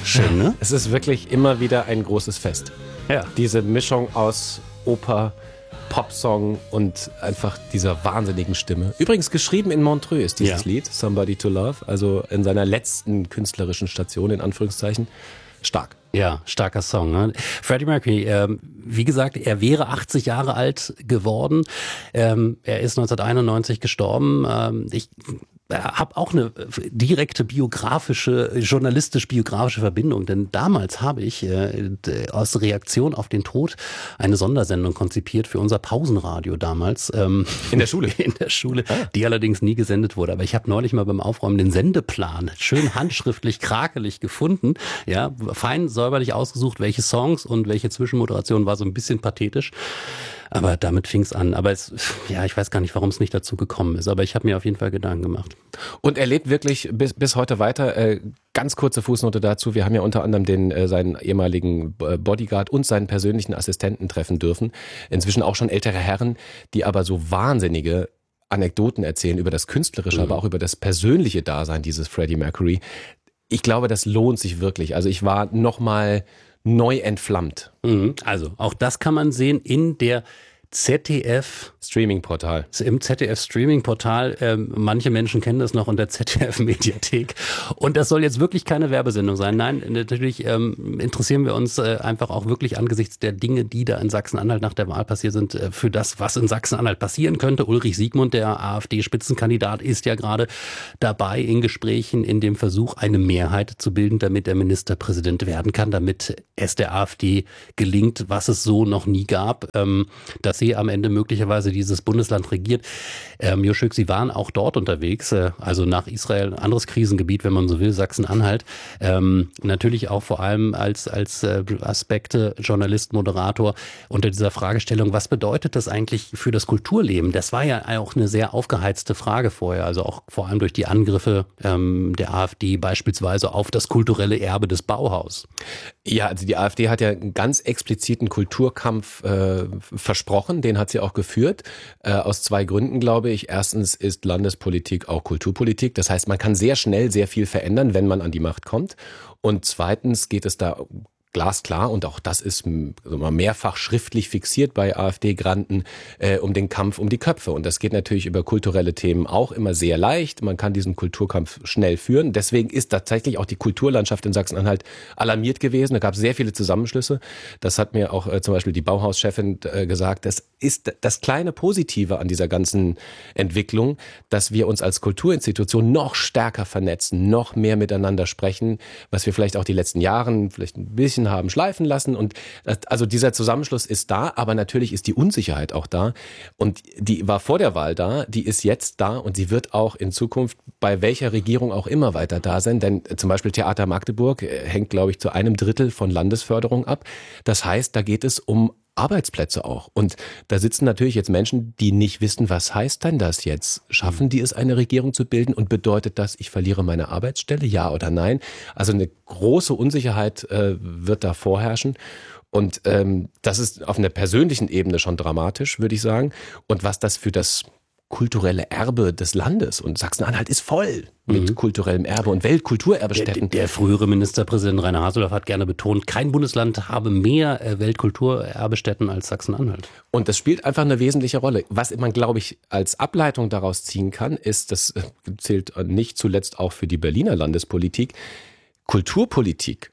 Schön, ne? Es ist wirklich immer wieder ein großes Fest. Ja. Diese Mischung aus Oper, Popsong und einfach dieser wahnsinnigen Stimme. Übrigens geschrieben in Montreux ist dieses Lied, Somebody to Love, also in seiner letzten künstlerischen Station, in Anführungszeichen. Stark. Ja, starker Song. Ne? Freddie Mercury, wie gesagt, er wäre 80 Jahre alt geworden. Er ist 1991 gestorben. Ich habe auch eine direkte journalistisch-biografische Verbindung, denn damals habe ich aus Reaktion auf den Tod eine Sondersendung konzipiert für unser Pausenradio damals. In der Schule? In der Schule, die allerdings nie gesendet wurde. Aber ich habe neulich mal beim Aufräumen den Sendeplan schön handschriftlich, krakelig gefunden. Ja, fein säuberlich ausgesucht, welche Songs und welche Zwischenmoderation, war so ein bisschen pathetisch. Aber damit fing es an. Aber ich weiß gar nicht, warum es nicht dazu gekommen ist. Aber ich habe mir auf jeden Fall Gedanken gemacht. Und er lebt wirklich bis heute weiter. Ganz kurze Fußnote dazu. Wir haben ja unter anderem seinen ehemaligen Bodyguard und seinen persönlichen Assistenten treffen dürfen. Inzwischen auch schon ältere Herren, die aber so wahnsinnige Anekdoten erzählen über das Künstlerische, aber auch über das persönliche Dasein dieses Freddie Mercury. Ich glaube, das lohnt sich wirklich. Also ich war nochmal neu entflammt. Also auch das kann man sehen in der Streaming-Portal. Im ZDF-Streaming-Portal. Manche Menschen kennen das noch unter ZDF-Mediathek. Und das soll jetzt wirklich keine Werbesendung sein. Nein, natürlich interessieren wir uns einfach auch wirklich angesichts der Dinge, die da in Sachsen-Anhalt nach der Wahl passiert sind, für das, was in Sachsen-Anhalt passieren könnte. Ulrich Siegmund, der AfD-Spitzenkandidat, ist ja gerade dabei in Gesprächen, in dem Versuch, eine Mehrheit zu bilden, damit er Ministerpräsident werden kann, damit es der AfD gelingt, was es so noch nie gab, dass sie am Ende möglicherweise dieses Bundesland regiert. Joschück, Sie waren auch dort unterwegs, also nach Israel, ein anderes Krisengebiet, wenn man so will, Sachsen-Anhalt. Natürlich auch vor allem als Aspekte Journalist, Moderator unter dieser Fragestellung, was bedeutet das eigentlich für das Kulturleben? Das war ja auch eine sehr aufgeheizte Frage vorher, also auch vor allem durch die Angriffe der AfD beispielsweise auf das kulturelle Erbe des Bauhaus. Ja, also die AfD hat ja einen ganz expliziten Kulturkampf versprochen. Den hat sie auch geführt, aus zwei Gründen, glaube ich. Erstens ist Landespolitik auch Kulturpolitik. Das heißt, man kann sehr schnell sehr viel verändern, wenn man an die Macht kommt. Und zweitens geht es da glasklar, und auch das ist mehrfach schriftlich fixiert bei AfD-Granten, um den Kampf um die Köpfe. Und das geht natürlich über kulturelle Themen auch immer sehr leicht. Man kann diesen Kulturkampf schnell führen. Deswegen ist tatsächlich auch die Kulturlandschaft in Sachsen-Anhalt alarmiert gewesen. Da gab es sehr viele Zusammenschlüsse. Das hat mir auch zum Beispiel die Bauhauschefin gesagt. Das ist das kleine Positive an dieser ganzen Entwicklung, dass wir uns als Kulturinstitution noch stärker vernetzen, noch mehr miteinander sprechen, was wir vielleicht auch die letzten Jahre vielleicht ein bisschen haben schleifen lassen. Und also dieser Zusammenschluss ist da, aber natürlich ist die Unsicherheit auch da. Und die war vor der Wahl da, die ist jetzt da und sie wird auch in Zukunft bei welcher Regierung auch immer weiter da sein. Denn zum Beispiel Theater Magdeburg hängt, glaube ich, zu 1/3 von Landesförderung ab. Das heißt, da geht es um Arbeitsplätze auch. Und da sitzen natürlich jetzt Menschen, die nicht wissen, was heißt denn das jetzt? Schaffen die es, eine Regierung zu bilden? Und bedeutet das, ich verliere meine Arbeitsstelle? Ja oder nein? Also eine große Unsicherheit wird da vorherrschen. Und das ist auf einer persönlichen Ebene schon dramatisch, würde ich sagen. Und was das für das kulturelle Erbe des Landes, und Sachsen-Anhalt ist voll mit kulturellem Erbe und Weltkulturerbestätten. Der frühere Ministerpräsident Rainer Haseloff hat gerne betont, kein Bundesland habe mehr Weltkulturerbestätten als Sachsen-Anhalt. Und das spielt einfach eine wesentliche Rolle. Was man, glaube ich, als Ableitung daraus ziehen kann, ist, das zählt nicht zuletzt auch für die Berliner Landespolitik, Kulturpolitik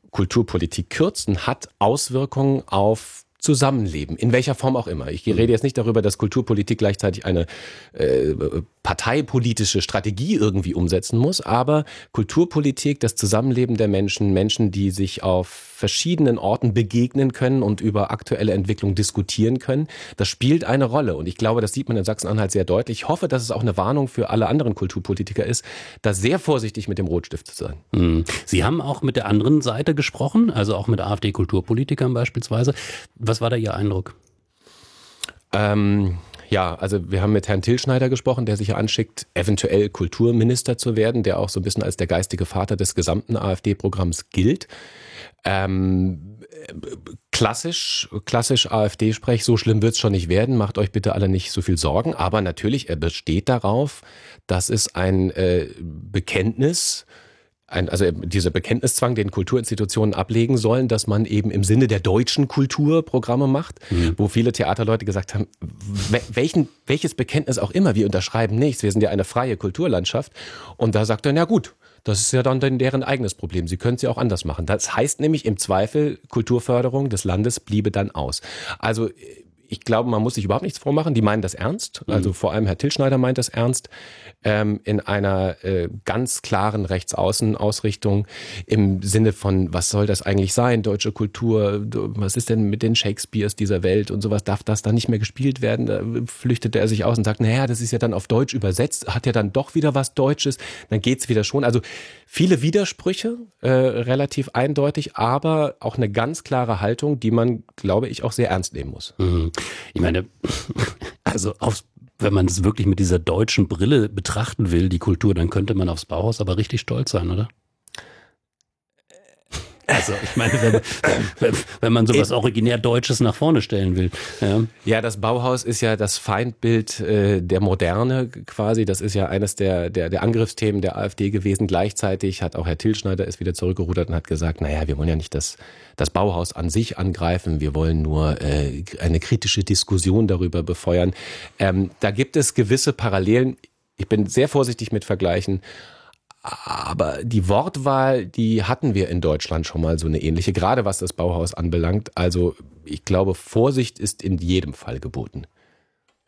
kürzen hat Auswirkungen auf Zusammenleben, in welcher Form auch immer. Ich rede jetzt nicht darüber, dass Kulturpolitik gleichzeitig eine parteipolitische Strategie irgendwie umsetzen muss, aber Kulturpolitik, das Zusammenleben der Menschen, die sich auf verschiedenen Orten begegnen können und über aktuelle Entwicklung diskutieren können, das spielt eine Rolle. Und ich glaube, das sieht man in Sachsen-Anhalt sehr deutlich. Ich hoffe, dass es auch eine Warnung für alle anderen Kulturpolitiker ist, da sehr vorsichtig mit dem Rotstift zu sein. Sie haben auch mit der anderen Seite gesprochen, also auch mit AfD-Kulturpolitikern beispielsweise. Was war da Ihr Eindruck? Ja, also wir haben mit Herrn Tilschneider gesprochen, der sich ja anschickt, eventuell Kulturminister zu werden, der auch so ein bisschen als der geistige Vater des gesamten AfD-Programms gilt. Klassisch AfD-Sprech, so schlimm wird's schon nicht werden, macht euch bitte alle nicht so viel Sorgen, aber natürlich, er besteht darauf, dass es ein Bekenntnis Also dieser Bekenntniszwang, den Kulturinstitutionen ablegen sollen, dass man eben im Sinne der deutschen Kultur Programme macht, wo viele Theaterleute gesagt haben, welches Bekenntnis auch immer, wir unterschreiben nichts, wir sind ja eine freie Kulturlandschaft. Und da sagt er, na gut, das ist ja dann deren eigenes Problem. Sie können es ja auch anders machen. Das heißt nämlich im Zweifel, Kulturförderung des Landes bliebe dann aus. Also ich glaube, man muss sich überhaupt nichts vormachen. Die meinen das ernst. Also vor allem Herr Tilschneider meint das ernst. In einer ganz klaren Rechtsaußenausrichtung im Sinne von, was soll das eigentlich sein? Deutsche Kultur, was ist denn mit den Shakespeares dieser Welt und sowas? Darf das dann nicht mehr gespielt werden? Da flüchtete er sich aus und sagt, naja, das ist ja dann auf Deutsch übersetzt, hat ja dann doch wieder was Deutsches. Dann geht's wieder schon. Also viele Widersprüche, relativ eindeutig, aber auch eine ganz klare Haltung, die man, glaube ich, auch sehr ernst nehmen muss. Ich meine, also wenn man es wirklich mit dieser deutschen Brille betrachten will, die Kultur, dann könnte man aufs Bauhaus aber richtig stolz sein, oder? Also ich meine, wenn man sowas originär Deutsches nach vorne stellen will. Ja, das Bauhaus ist ja das Feindbild der Moderne quasi. Das ist ja eines der Angriffsthemen der AfD gewesen. Gleichzeitig hat auch Herr Tilschneider ist wieder zurückgerudert und hat gesagt, naja, wir wollen ja nicht das Bauhaus an sich angreifen. Wir wollen nur eine kritische Diskussion darüber befeuern. Da gibt es gewisse Parallelen. Ich bin sehr vorsichtig mit Vergleichen. Aber die Wortwahl, die hatten wir in Deutschland schon mal so eine ähnliche, gerade was das Bauhaus anbelangt. Also ich glaube, Vorsicht ist in jedem Fall geboten.